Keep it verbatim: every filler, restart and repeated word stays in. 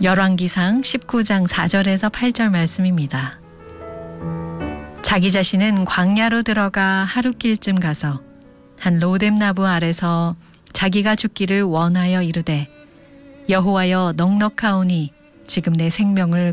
열왕기상 십구 장 사 절에서 팔 절 말씀입니다. 자기 자신은 광야로 들어가 하룻길쯤 가서 한 로뎀나무 아래서 자기가 죽기를 원하여 이르되 여호와여 넉넉하오니 지금 내 생명을